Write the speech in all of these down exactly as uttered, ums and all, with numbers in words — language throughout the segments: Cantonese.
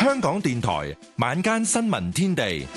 香港電台晚間新聞天地，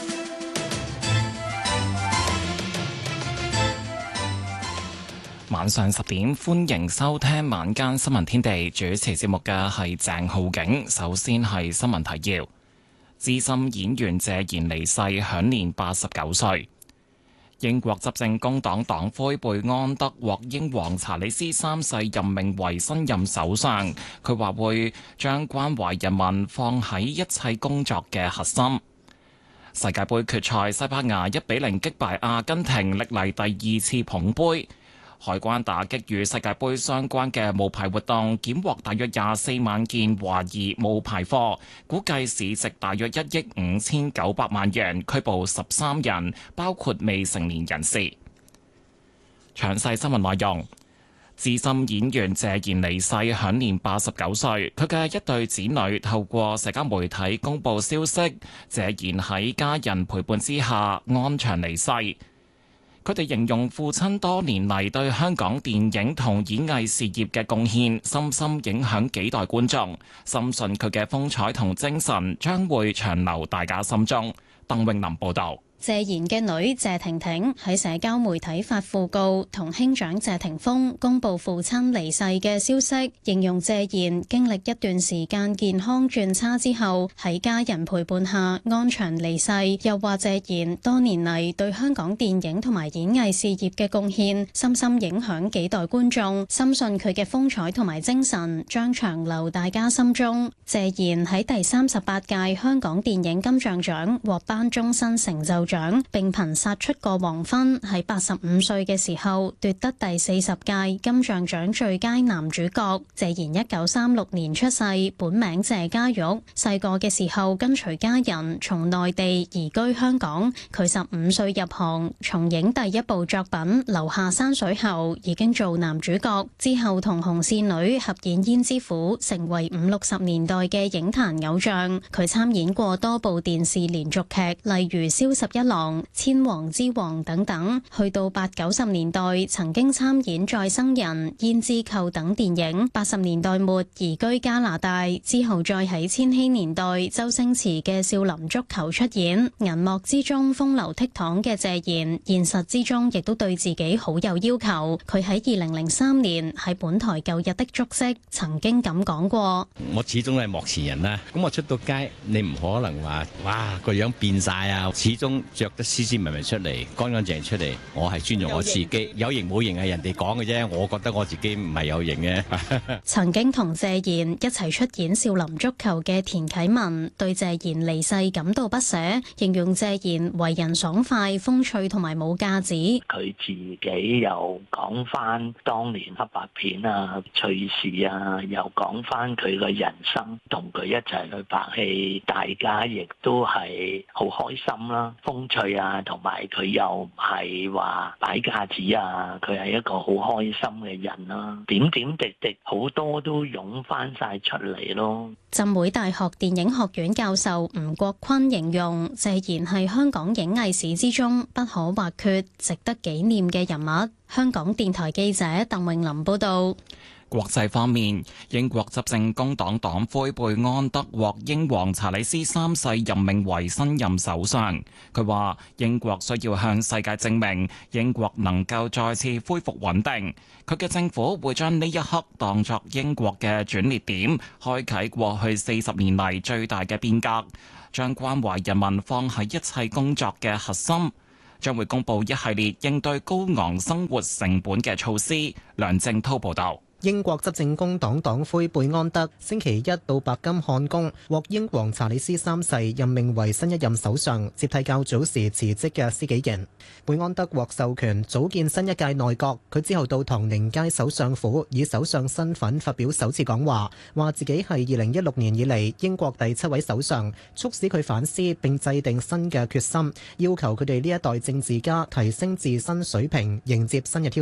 晚上十點歡迎收聽晚間新聞天地。主持節目嘅係鄭浩景。首先係新聞提要：資深演員謝賢離世，享年八十九歲。英國執政工黨黨魁貝安德獲英皇查理斯三世任命為新任首相，佢話會將關懷人民放喺一切工作嘅核心。世界盃決賽，西班牙一比零擊敗阿根廷，歷嚟第二次捧杯。海關打擊與世界盃相關嘅冒牌活動，檢獲大約廿四萬件懷疑冒牌貨，估計市值大約一億五千九百萬元，拘捕十三人，包括未成年人士。詳細新聞內容：資深演員謝賢離世，享年八十九歲。佢嘅一對子女透過社交媒體公布消息，謝賢喺家人陪伴之下安詳離世。佢哋形容父親多年嚟對香港電影同演藝事業嘅貢獻，深深影響幾代觀眾，深信佢嘅風采同精神將會長留大家心中。鄧詠琳報導。 謝賢嘅女謝婷婷喺社交媒體發訃告，同兄長謝霆鋒公布父親離世嘅消息，形容謝賢經歷一段時間健康轉差之後，喺家人陪伴下安詳離世。又話謝賢多年嚟對香港電影同埋演藝事業嘅貢獻，深深影響幾代觀眾，深信佢嘅風采同埋精神將長留大家心中。謝賢喺第三十八屆香港電影金像獎獲頒終身成就獎，並憑殺出個黃昏喺八十五歲嘅時候奪得第四十屆金像獎最佳男主角。謝賢一九三六年出世，本名謝家玉。細個嘅時候跟隨家人從內地移居香港。佢十五歲入行，從影第一部作品《留下山水》後，已經做男主角。之後同紅線女合演《胭脂虎》，成為五六十年代嘅影壇偶像。佢參演過多部電視連續劇，例如《蕭十一郎》、千王之王等等。去到八九十年代，曾經參演《再生人》、《胭脂扣》等電影。八十年代末移居加拿大，之後再喺千禧年代周星馳嘅《少林足球》出演。銀幕之中風流倜儻嘅謝賢，現實之中亦都對自己好有要求。佢喺二零零三年喺本台舊日的足跡曾經咁講過： 我始終係幕前人啦，咁我出到街，你唔可能話哇個樣變晒啊，始終着得斯斯文文出嚟，乾乾淨出嚟。我係尊重我自己，有型冇型係人哋講嘅啫，我覺得我自己唔係有型嘅。 曾經同謝賢一齊出演《少林足球》嘅田啟文對謝賢離世感到不捨，形容謝賢為人爽快、風趣同埋冇架子。 佢自己又講翻當年黑白片啊、趣事啊，又講翻佢嘅人生，同佢一齊去拍戲，大家亦都係好開心啦。風趣啊，同埋佢又唔係話擺架子啊，佢係一個好開心嘅人啦。點點滴滴好多都湧翻晒出嚟咯。 浸會大學電影學院教授吳國坤形容謝賢係香港影藝史之中不可或缺、值得紀念嘅人物。香港電台記者鄧詠琳報道。 國際方面，英國執政工黨黨魁貝安德獲英皇查理斯三世任命為新任首相。佢話英國需要向世界證明英國能夠再次恢復穩定。佢嘅政府會將呢一刻當作英國嘅轉捩點，開啟過去四十年嚟最大嘅變革，將關懷人民放喺一切工作嘅核心。將會公布一系列應對高昂生活成本嘅措施。梁正滔報導。 英國執政工黨黨魁貝安德星期一到白金漢宮，獲英皇查理斯三世任命為新一任首相，接替較早時辭職嘅施紀賢。貝安德獲授權組建新一屆內閣，佢之後到唐寧街首相府以首相身份發表首次講話，話自己係二零一六年以嚟英國第七位首相，促使佢反思並制定新嘅決心，要求佢哋呢一代政治家提升自身水平，迎接新嘅挑戰。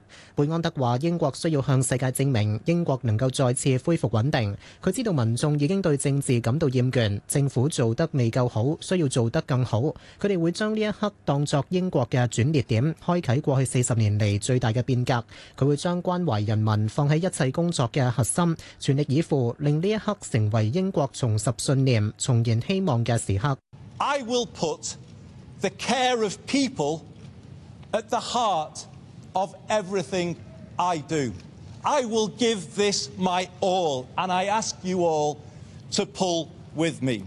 貝安德話：英國需要向世界證明英國能夠再次恢復穩定。佢知道民眾已經對政治感到厭倦，政府做得未夠好，需要做得更好。佢哋會將呢一刻當作英國嘅轉捩點，開啟過去四十年嚟最大嘅變革。佢會將關懷人民放喺一切工作嘅核心，全力以赴令呢一刻成為英國重拾信念、重燃希望嘅時刻。 I will put the care of people at the heart of everything I do. I will give this my all, and I ask you all to pull with me.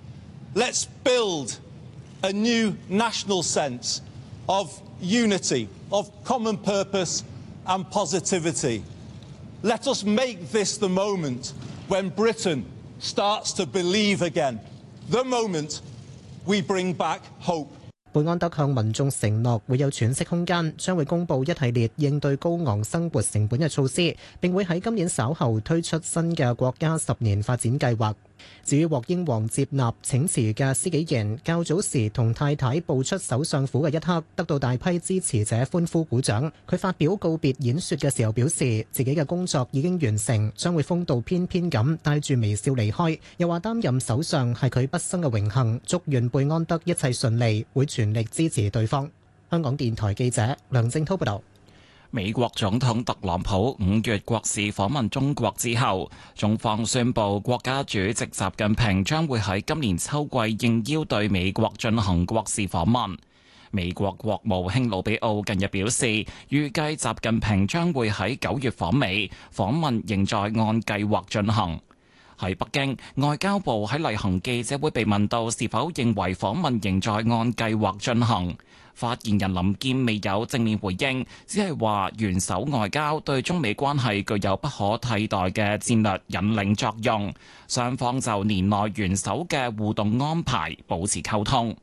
Let's build a new national sense of unity, of common purpose and positivity. Let us make this the moment when Britain starts to believe again, the moment we bring back hope. 貝安德向民眾承諾會有喘息空間，將會公布一系列應對高昂生活成本嘅措施，並會喺今年稍後推出新嘅國家十年發展計劃。至於獲英皇接納請辭嘅施紀賢，較早時同太太步出首相府嘅一刻，得到大批支持者歡呼鼓掌。佢發表告別演說嘅時候表示，自己嘅工作已經完成，將會風度翩翩咁帶住微笑離開。又話擔任首相係佢畢生嘅榮幸，祝願貝安德一切順利，會全力支持對方。香港電台記者梁正滔報道。 美國總統特朗普五月國事訪問中國之後，中方宣布國家主席習近平將會喺今年秋季應邀對美國進行國事訪問。美國國務卿魯比奧近日表示，預計習近平將會喺九月訪美，訪問仍在按計劃進行。喺北京，外交部喺例行記者會被問到是否認為訪問仍在按計劃進行，發言人林健未有正面回應，只係話元首外交對中美關係具有不可替代嘅戰略引領作用，雙方就年內元首嘅互動安排保持溝通。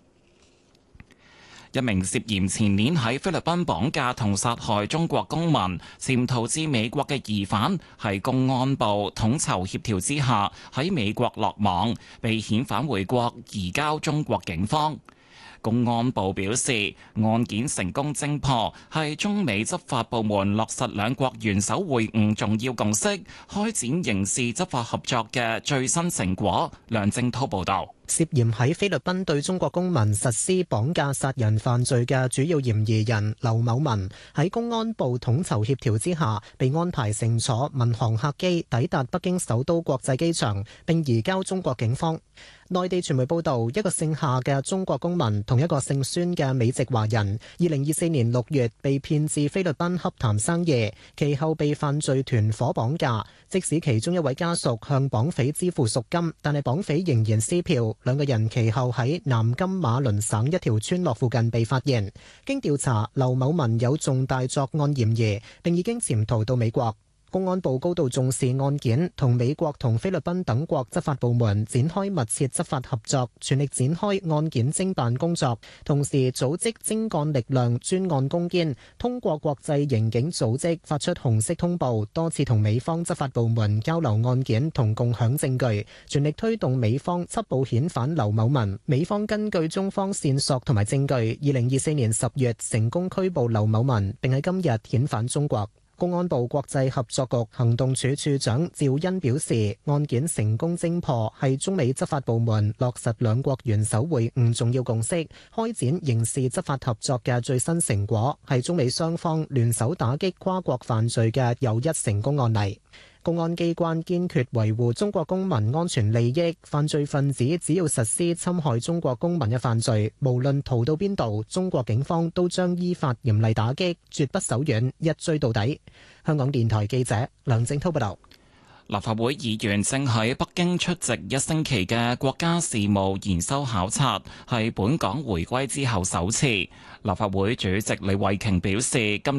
一名涉嫌前年喺菲律賓綁架同殺害中國公民、潛逃至美國嘅疑犯，喺公安部統籌協調之下喺美國落網，被遣返回國移交中國警方。公安部表示，案件成功偵破，係中美執法部門落實兩國元首會晤重要共識，開展刑事執法合作嘅最新成果。梁正滔報導。 涉嫌喺菲律賓對中國公民實施綁架殺人犯罪嘅主要嫌疑人劉某文，喺公安部統籌協調之下，被安排乘坐民航客機抵達北京首都國際機場，並移交中國警方。內地傳媒報道，一個姓夏嘅中國公民同一個姓孫嘅美籍華人，二零二四年六月被騙至菲律賓洽談生意，其後被犯罪團伙綁架。即使其中一位家屬向綁匪支付贖金，但係綁匪仍然撕票。兩個人其後喺南金馬倫省一條村落附近被發現。經調查，劉某文有重大作案嫌疑，並已經潛逃到美國。公安部高度重視案件，同美國同菲律賓等國執法部門展開密切執法合作，全力展開案件偵辦工作，同時組織精幹力量專案攻堅，通過國際刑警組織發出紅色通報，多次同美方執法部門交流案件同共享證據，全力推動美方緝捕遣返劉某文。美方根據中方線索同埋證據，二零二四年十月成功拘捕劉某文，並喺今日遣返中國。公安部國際合作局行動處處長趙恩表示，案件成功偵破係中美執法部門落實兩國元首會晤重要共識，開展刑事執法合作嘅最新成果，係中美雙方聯手打擊跨國犯罪嘅又一成功案例。公安機關堅決維護中國公民安全利益，犯罪分子只要實施侵害中國公民嘅犯罪，無論逃到邊度，中國警方都將依法嚴厲打擊，絕不手軟，一追到底。香港電台記者梁正滔報道。 立法會議員正喺北京出席一星期嘅國家事務研修考察，係本港回歸之後首次。立法會主席李慧瓊表示，今